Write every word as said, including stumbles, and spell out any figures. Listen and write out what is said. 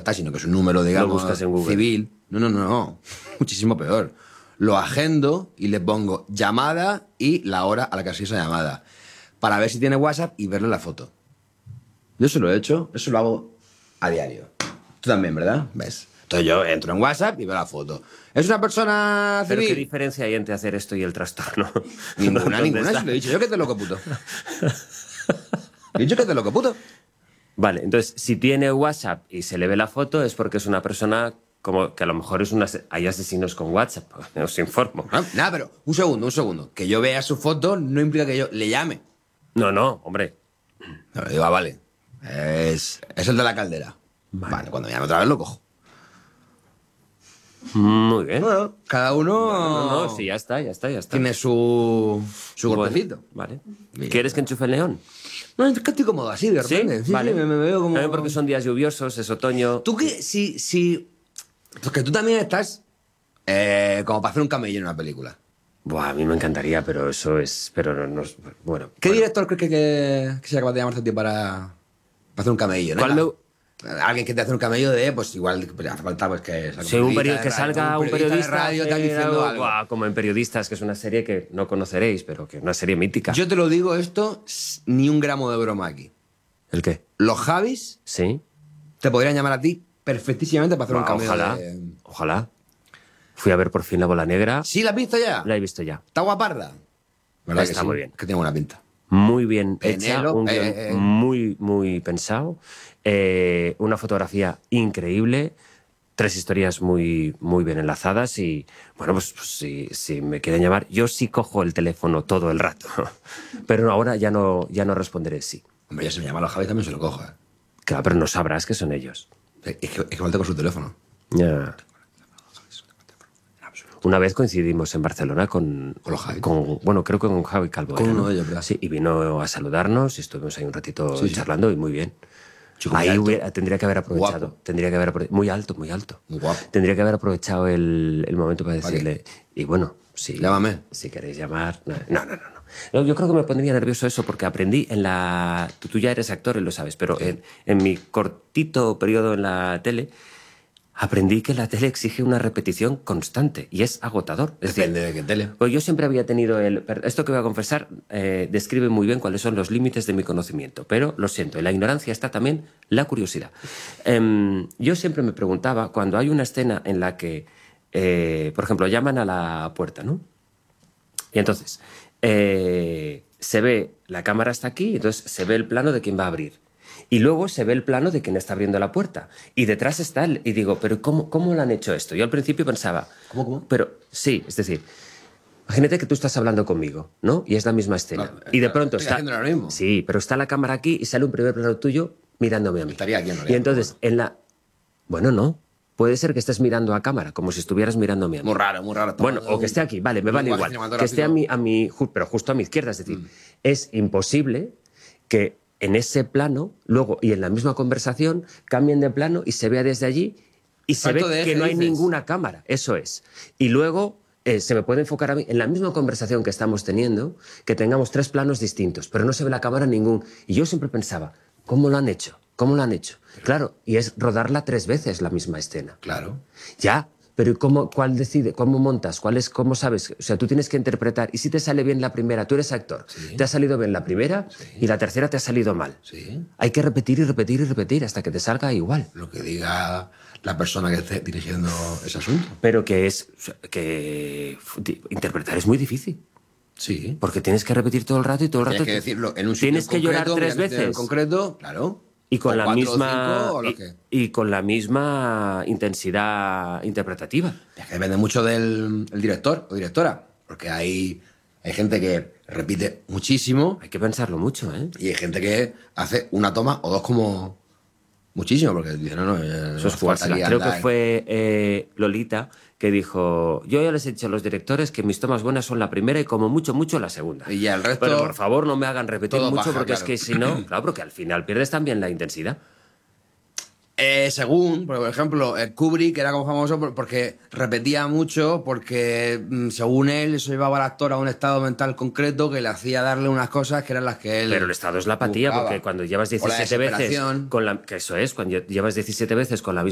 está, sino que es un número, digamos, Lo buscas en Google. civil. No, no, no, no. Muchísimo peor. Lo agendo y le pongo llamada y la hora a la que ha sido esa llamada. Para ver si tiene WhatsApp y verle la foto. Yo eso lo he hecho, eso lo hago a diario. Tú también, ¿verdad? ¿Ves? Entonces yo entro en WhatsApp y veo la foto. ¿Es una persona civil? ¿Pero qué diferencia hay entre hacer esto y el trastorno? Ninguna, ¿Dónde ninguna. está? Si lo he dicho yo que te loco puto. He dicho que te loco puto. Vale, entonces, si tiene WhatsApp y se le ve la foto es porque es una persona como que a lo mejor es una... Hay asesinos con WhatsApp, os informo. Ah, nada, pero un segundo, un segundo. Que yo vea su foto no implica que yo le llame. No, no, hombre. No, digo, ah, vale. Es, es el de la caldera. Vale. Vale, cuando me llame otra vez lo cojo. Muy bien. Bueno, cada uno... No, no, no, sí, ya está, ya está, ya está. Tiene su, su Bueno, golpecito. vale. Bien. ¿Quieres que enchufe el neón? No, es que estoy cómodo así, de ¿Sí? repente. Sí, Vale. sí, me, me veo como... También porque son días lluviosos, es otoño. Tú que si... si... Porque tú también estás eh, como para hacer un camello en una película. Buah, a mí me encantaría, pero eso es... Pero no, no es- bueno. ¿Qué bueno. director crees que, que, que sea capaz de llamarte a ti para, para hacer un camello? ¿Cuál nena? me- Alguien que te hace un camello de, pues igual, pero hace falta pues que... salga Sí, un periodista periodista, de que radio, salga un periodista, de radio tal, que- diciendo algo. buah, como en Periodistas, que es una serie que no conoceréis, pero que es una serie mítica. Yo te lo digo esto, s- ni un gramo de broma aquí. ¿El qué? Los Javis Sí. te podrían llamar a ti perfectísimamente para hacer un Buah, camello ojalá, de... ojalá. Fui a ver por fin La Bola Negra. ¿Sí la has visto ya? La he visto ya. ¿Está guaparda? ¿Verdad Está que sí? muy bien. Que tiene buena pinta. Muy bien hecha, Penelo, un guión eh, eh. muy, muy pensado, eh, una fotografía increíble, tres historias muy, muy bien enlazadas y, bueno, pues, pues si, si me quieren llamar, yo sí cojo el teléfono todo el rato, pero ahora ya no, ya no responderé sí. Hombre, ya se me llama a los Javis también se lo cojo, ¿eh? Claro, pero no sabrás que son ellos. Es que, es que falta con su teléfono. Ya. Una vez coincidimos en Barcelona con... ¿Con los Javi? con- bueno, creo que con Javi Calvo. Con era, uno ¿no? de ellos, ¿verdad? Sí, y vino a saludarnos y estuvimos ahí un ratito Sí, sí. charlando y muy bien. Chico muy Ahí alto. hubiera- tendría que haber aprovechado. Guapo. Tendría que haber aprove- Muy alto, muy alto. Muy guapo. Tendría que haber aprovechado el, el momento para ¿Para decirle... Y bueno, si, Llámame. si queréis llamar... No, no, no, no. no. No, yo creo que me pondría nervioso eso porque aprendí en la... Tú, tú ya eres actor y lo sabes, pero en, en mi cortito periodo en la tele... Aprendí que la tele exige una repetición constante y es agotador. Es Depende decir, de qué tele. pues yo siempre había tenido el... per- Esto que voy a confesar eh, describe muy bien cuáles son los límites de mi conocimiento, pero lo siento, en la ignorancia está también la curiosidad. Em, yo siempre me preguntaba, cuando hay una escena en la que, eh, por ejemplo, llaman a la puerta, ¿no? Y entonces, eh, se ve, la cámara está aquí, y entonces se ve el plano de quién va a abrir. Y luego se ve el plano de quién está abriendo la puerta. Y detrás está el... Y digo, ¿pero cómo, cómo lo han hecho esto? Yo al principio pensaba... ¿Cómo, cómo? Pero sí, es decir, imagínate que tú estás hablando conmigo, ¿no? Y es la misma escena. No, y de pronto estoy está... haciendo ahora mismo. Sí, pero está la cámara aquí y sale un primer plano tuyo mirándome a mí. Estaría aquí en Y realidad, entonces, en la... Bueno, no. Puede ser que estés mirando a cámara, como si estuvieras mirándome a mí. Muy raro, muy raro. Bueno, o que esté aquí, vale, me un vale lenguaje igual. Que esté a cinematográfico. mi, a mi, ju- pero justo a mi izquierda, es decir, Mm. es imposible que en ese plano, luego, y en la misma conversación, cambien de plano y se vea desde allí y se Salto ve de que eje, no hay dices. ninguna cámara, eso es. Y luego eh, se me puede enfocar a mí, en la misma conversación que estamos teniendo, que tengamos tres planos distintos, pero no se ve la cámara en ningún. Y yo siempre pensaba, ¿cómo lo han hecho? ¿Cómo lo han hecho? Claro, y es rodarla tres veces la misma escena. Claro. Ya, pero ¿y cómo, cuál decide? ¿Cómo montas? ¿Cuál es, cómo sabes? O sea, tú tienes que interpretar. Y si te sale bien la primera, tú eres actor, Sí. te ha salido bien la primera y la tercera te ha salido mal. Sí. Hay que repetir y repetir y repetir hasta que te salga igual. Lo que diga la persona que esté dirigiendo ese asunto. Pero que es que di- interpretar es muy difícil. Sí. Porque tienes que repetir todo el rato y todo el Tienes rato. que decirlo en un sitio Tienes que llorar concreto, tres mirando un sitio en veces. concreto, claro. Y con, O la cuatro o misma, cinco, o lo y, que- y con la misma intensidad interpretativa. Es que depende mucho del el director o directora. Porque hay, hay gente que repite muchísimo Hay que pensarlo mucho, ¿eh? y hay gente que hace una toma o dos como muchísimo. Porque dice, no, no, eh, Eso es nos fuerza. falta aquí Creo que andar. fue eh, Lolita que dijo, yo ya les he dicho a los directores que mis tomas buenas son la primera y como mucho, mucho la segunda. Y ya el resto- Pero por favor no me hagan repetir todo mucho paja, porque es claro. que si no, claro, porque al final pierdes también la intensidad. Eh, según, por ejemplo, eh, Kubrick era como famoso por- porque repetía mucho, porque mm, según él eso llevaba al actor a un estado mental concreto que le hacía darle unas cosas que eran las que él Pero el estado es la apatía buscaba. porque cuando llevas O la diecisiete veces desesperación. con la, que eso es, cuando llevas diecisiete veces con la